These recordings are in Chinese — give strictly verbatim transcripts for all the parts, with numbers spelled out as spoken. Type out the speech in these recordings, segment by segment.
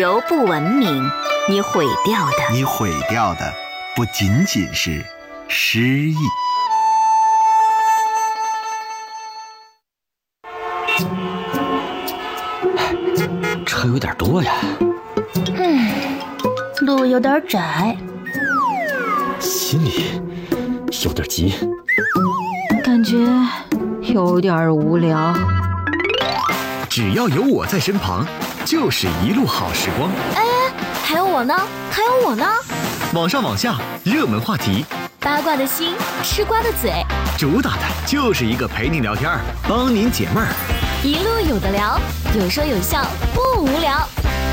流不文明，你毁掉的， 你毁掉的不仅仅是诗意。 车有点多呀。 嗯，路有点窄， 心里有点急， 感觉有点无聊。 只要有我在身旁，就是一路好时光。 哎，还有我呢，还有我呢。 网上网下，热门话题， 八卦的心，吃瓜的嘴， 主打的就是一个陪您聊天，帮您解闷儿， 一路有的聊，有说有笑，不无聊。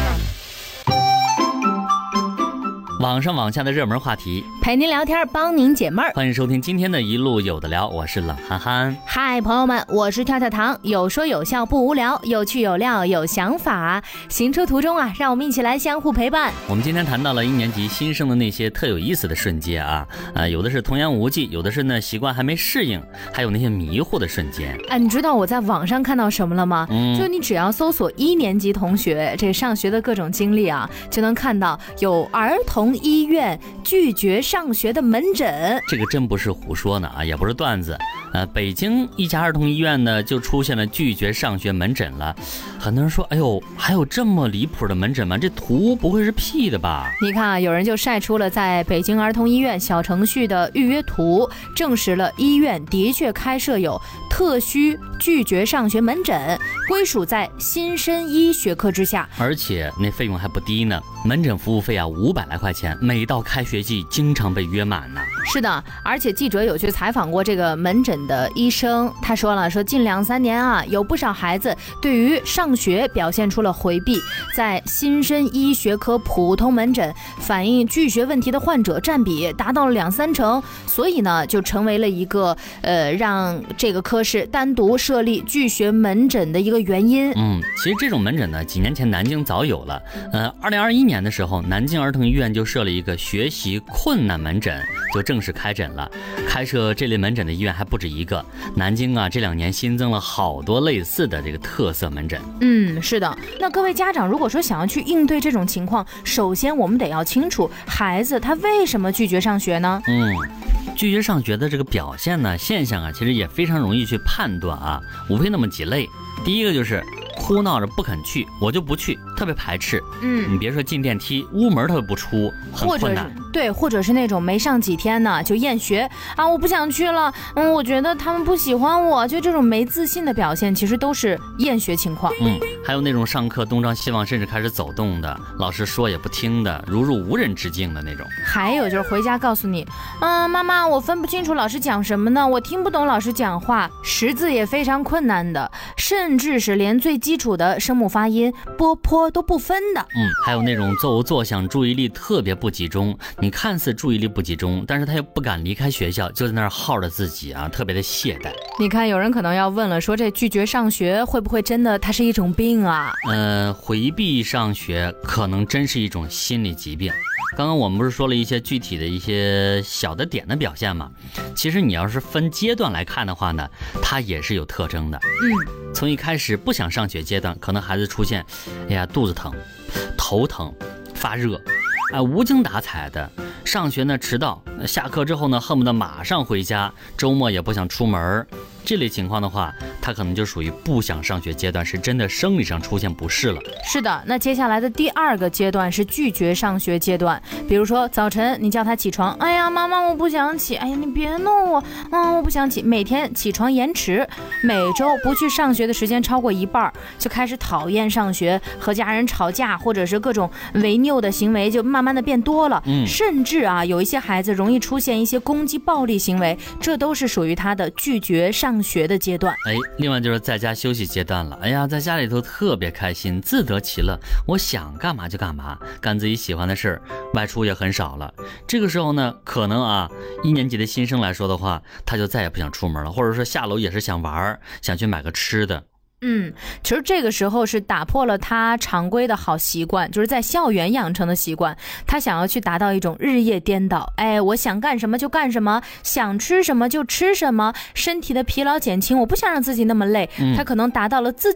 网上网下的热门话题， 陪您聊天，帮您解闷儿。 欢迎收听今天的一路有的聊，我是冷憨憨。 嗨，朋友们，我是跳跳糖，有说有笑不无聊，有趣有料有想法。行车途中啊，让我们一起来相互陪伴。 我们今天谈到了一年级新生的那些特有意思的瞬间啊，呃，有的是童言无忌，有的是呢习惯还没适应，还有那些迷糊的瞬间。 哎，你知道我在网上看到什么了吗？嗯，就你只要搜索一年级同学这上学的各种经历啊，就能看到有儿童医院拒绝上学的门诊。 这个真不是胡说呢啊，也不是段子。呃，北京一家儿童医院呢就出现了拒绝上学门诊了。很多人说，哎呦，还有这么离谱的门诊吗？这图不会是 P 的吧？ 你看啊，有人就晒出了在北京儿童医院小程序的预约图，证实了医院的确开设有特需拒绝上学门诊，归属在新生医学科之下， 而且那费用还不低呢，门诊服务费啊五百来块钱，每到开学季经常被约满呢。 是的，而且记者有去采访过这个门诊的医生，他说了，说近两三年啊，有不少孩子对于上学表现出了回避，在新生医学科普通门诊反映拒学问题的患者占比达到了两三成，所以呢，就成为了一个呃让这个科室单独设立拒学门诊的一个原因。 嗯，其实这种门诊呢，几年前南京早有了。呃，二零二一年的时候，南京儿童医院就设了一个学习困难门诊，就正式开诊了。开设这类门诊的医院还不止一个，南京啊这两年新增了好多类似的这个特色门诊。 嗯，是的。那各位家长如果说想要去应对这种情况，首先我们得要清楚孩子他为什么拒绝上学呢？ 嗯，拒绝上学的这个表现呢现象啊，其实也非常容易去判断啊，无非那么几类。第一个就是哭闹着不肯去，我就不去，特别排斥。嗯，你别说进电梯，屋门他都不出，很困难。 对，或者是那种没上几天呢就厌学啊，我不想去了，嗯，我觉得他们不喜欢我，就这种没自信的表现，其实都是厌学情况。 嗯，还有那种上课东张西望，甚至开始走动的，老师说也不听的，如入无人之境的那种。 还有就是回家告诉你，嗯，妈妈，我分不清楚老师讲什么呢，我听不懂老师讲话，识字也非常困难的，甚至是连最基础的声母发音波坡都不分的。 嗯，还有那种座无坐想，注意力特别不集中，你看似注意力不集中，但是他又不敢离开学校，就在那儿耗着自己啊，特别的懈怠。 你看有人可能要问了，说这拒绝上学会不会真的它是一种病啊？ 呃，回避上学可能真是一种心理疾病。刚刚我们不是说了一些具体的一些小的点的表现吗？其实你要是分阶段来看的话呢，它也是有特征的。嗯，从一开始不想上学阶段，可能孩子出现，哎呀，肚子疼、头疼、发热，哎，无精打采的。上学呢迟到，下课之后呢恨不得马上回家，周末也不想出门。这类情况的话，他可能就属于不想上学阶段，是真的生理上出现不适了。 是的，那接下来的第二个阶段是拒绝上学阶段。比如说早晨你叫他起床，哎呀妈妈我不想起，哎呀你别弄我，嗯我不想起，每天起床延迟，每周不去上学的时间超过一半，就开始讨厌上学，和家人吵架，或者是各种违拗的行为就慢慢的变多了。嗯，甚至啊有一些孩子容易出现一些攻击暴力行为，这都是属于他的拒绝上学的阶段。 哎，另外就是在家休息阶段了。哎呀，在家里头特别开心，自得其乐，我想干嘛就干嘛，干自己喜欢的事儿，外出也很少了。这个时候呢，可能啊，一年级的新生来说的话，他就再也不想出门了，或者说下楼也是想玩，想去买个吃的。 嗯，其实这个时候是打破了他常规的好习惯，就是在校园养成的习惯。他想要去达到一种日夜颠倒，哎，我想干什么就干什么，想吃什么就吃什么，身体的疲劳减轻，我不想让自己那么累。嗯、他可能达到了自己